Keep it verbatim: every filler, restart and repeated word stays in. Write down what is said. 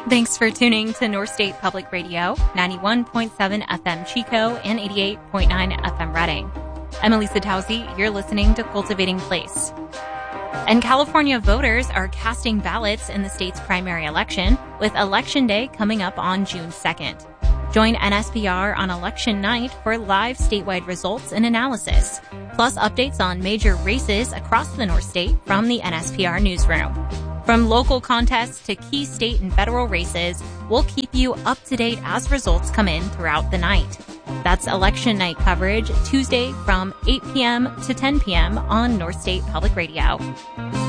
Thanks for tuning to North State Public Radio, ninety-one point seven F M Chico and eighty-eight point nine F M Reading. I'm Elisa Tausi. You're listening to Cultivating Place. And California voters are casting ballots in the state's primary election, with Election Day coming up on June second. Join N S P R on election night for live statewide results and analysis, plus updates on major races across the North State from the N S P R newsroom. From local contests to key state and federal races, we'll keep you up to date as results come in throughout the night. That's election night coverage Tuesday from eight p.m. to ten p.m. on North State Public Radio.